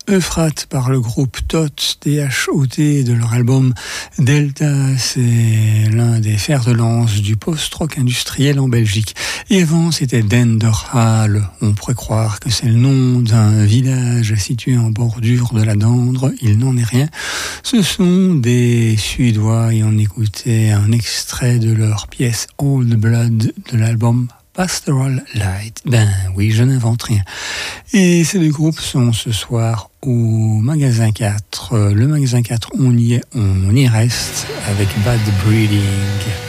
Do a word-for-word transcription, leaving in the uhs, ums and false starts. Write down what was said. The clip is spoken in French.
Euphrate par le groupe T O T, T H O T, de leur album Delta. C'est l'un des fers de lance du post-rock industriel en Belgique. Et avant, c'était Denderhall. On pourrait croire que c'est le nom d'un village situé en bordure de la Dendre. Il n'en est rien. Ce sont des Suédois et on écoutait un extrait de leur pièce Old Blood de l'album Pastoral Light. Ben oui, je n'invente rien. Et ces deux groupes sont ce soir au magasin quatre. Le magasin quatre, on y est, on y reste avec Bad Breeding.